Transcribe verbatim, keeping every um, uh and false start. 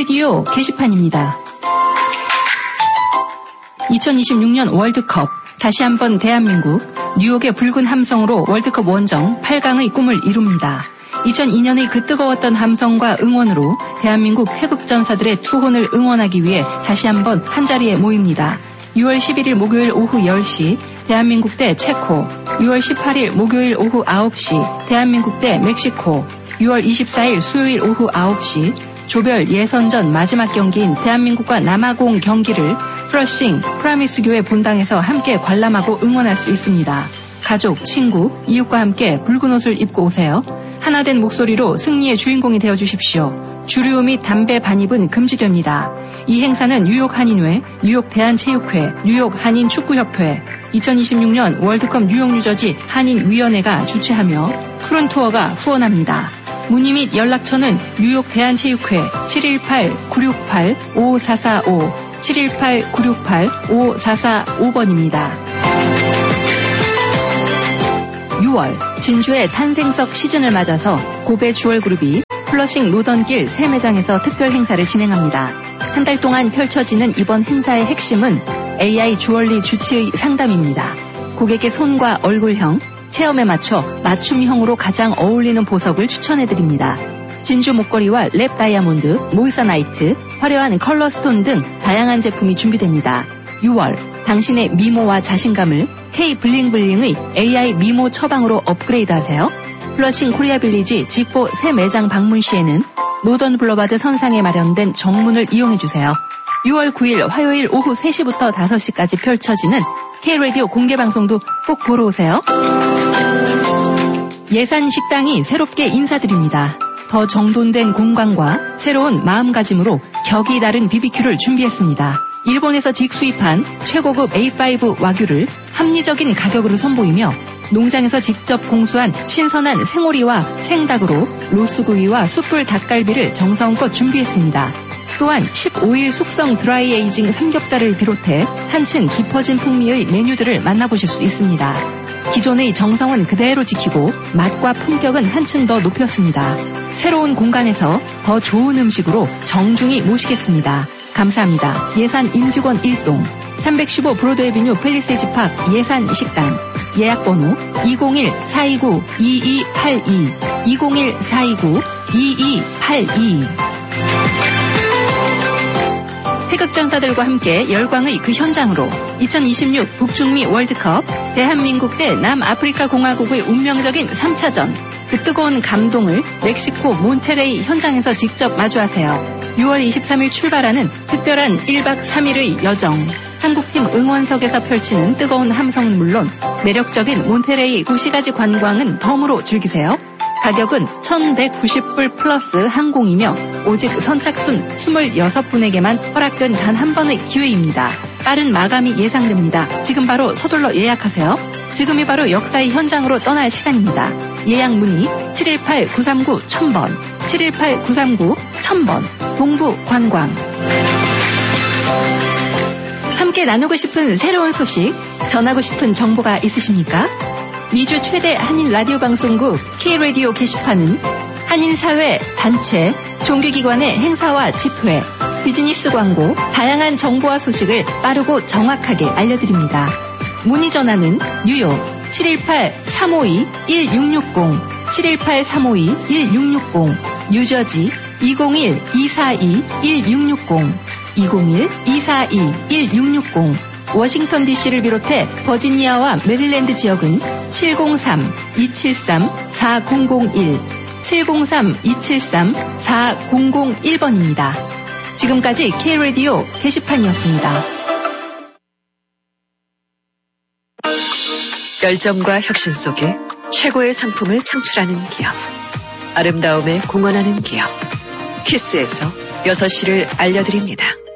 K-라디오 게시판입니다. 이천이십육 년 월드컵 다시 한번 대한민국 뉴욕의 붉은 함성으로 월드컵 원정 팔 강의 꿈을 이룹니다. 이천이 년의 그 뜨거웠던 함성과 응원으로 대한민국 태극전사들의 투혼을 응원하기 위해 다시 한번 한자리에 모입니다. 유월 십일일 목요일 오후 열 시 대한민국 대 체코, 유월 십팔일 목요일 오후 아홉 시 대한민국 대 멕시코, 유월 이십사일 수요일 오후 아홉 시 조별 예선전 마지막 경기인 대한민국과 남아공 경기를 플러싱 프라미스 교회 본당에서 함께 관람하고 응원할 수 있습니다. 가족, 친구, 이웃과 함께 붉은 옷을 입고 오세요. 하나된 목소리로 승리의 주인공이 되어주십시오. 주류 및 담배 반입은 금지됩니다. 이 행사는 뉴욕 한인회, 뉴욕 대한체육회, 뉴욕 한인축구협회, 이천이십육 년 월드컵 뉴욕 뉴저지 한인위원회가 주최하며 푸른 투어가 후원합니다. 문의 및 연락처는 뉴욕 대한체육회 칠일팔 구육팔 오사사오, 칠일팔 구육팔 오사사오 번입니다. 유월 진주의 탄생석 시즌을 맞아서 고베 주얼그룹이 플러싱 노던길 새 매장에서 특별 행사를 진행합니다. 한 달 동안 펼쳐지는 이번 행사의 핵심은 에이아이 주얼리 주치의 상담입니다. 고객의 손과 얼굴형, 체험에 맞춰 맞춤형으로 가장 어울리는 보석을 추천해드립니다. 진주 목걸이와 랩 다이아몬드, 모이서나이트, 화려한 컬러 스톤 등 다양한 제품이 준비됩니다. 유월 당신의 미모와 자신감을 K 블링블링의 에이아이 미모 처방으로 업그레이드하세요. 플러싱 코리아 빌리지 지포 새 매장 방문 시에는 노던 블러바드 선상에 마련된 정문을 이용해주세요. 유월 구일 화요일 오후 세 시부터 다섯 시까지 펼쳐지는 K-라디오 공개방송도 꼭 보러 오세요. 예산 식당이 새롭게 인사드립니다. 더 정돈된 공간과 새로운 마음가짐으로 격이 다른 비비큐를 준비했습니다. 일본에서 직수입한 최고급 에이 파이브 와규를 합리적인 가격으로 선보이며 농장에서 직접 공수한 신선한 생오리와 생닭으로 로스구이와 숯불 닭갈비를 정성껏 준비했습니다. 또한 십오일 숙성 드라이 에이징 삼겹살을 비롯해 한층 깊어진 풍미의 메뉴들을 만나보실 수 있습니다. 기존의 정성은 그대로 지키고 맛과 품격은 한층 더 높였습니다. 새로운 공간에서 더 좋은 음식으로 정중히 모시겠습니다. 감사합니다. 예산 임직원 일 동 삼백십오 브로드에비뉴 팰리세이지 팍 예산 식당 예약번호 이공일 사이구 이이팔이 이공일 사이구 이이팔이. 태극전사들과 함께 열광의 그 현장으로 이천이십육 북중미 월드컵 대한민국 대 남아프리카 공화국의 운명적인 삼 차전, 그 뜨거운 감동을 멕시코 몬테레이 현장에서 직접 마주하세요. 유월 이십삼일 출발하는 특별한 일박 삼일의 여정. 한국팀 응원석에서 펼치는 뜨거운 함성은 물론 매력적인 몬테레이 구시가지 관광은 덤으로 즐기세요. 가격은 천백구십 불 플러스 항공이며 오직 선착순 이십육 분에게만 허락된 단 한 번의 기회입니다. 빠른 마감이 예상됩니다. 지금 바로 서둘러 예약하세요. 지금이 바로 역사의 현장으로 떠날 시간입니다. 예약 문의 칠일팔 구삼구 천 번, 칠일팔 구삼구 천 번, 동부관광. 함께 나누고 싶은 새로운 소식, 전하고 싶은 정보가 있으십니까? 미주 최대 한인 라디오 방송국 K-라디오 게시판은 한인사회, 단체, 종교기관의 행사와 집회, 비즈니스 광고, 다양한 정보와 소식을 빠르고 정확하게 알려드립니다. 문의 전화는 뉴욕 칠일팔 삼오이 일육육공, 칠일팔 삼오이 일육육공, 뉴저지 이공일 이사이 일육육공, 이공일 이사이 일육육공, 워싱턴 디씨를 비롯해 버지니아와 메릴랜드 지역은 칠공삼 이칠삼 사공공일, 칠공삼 이칠삼 사공공일 번입니다. 지금까지 K-라디오 게시판이었습니다. 열정과 혁신 속에 최고의 상품을 창출하는 기업. 아름다움에 공헌하는 기업. 키스에서 여섯 시를 알려드립니다.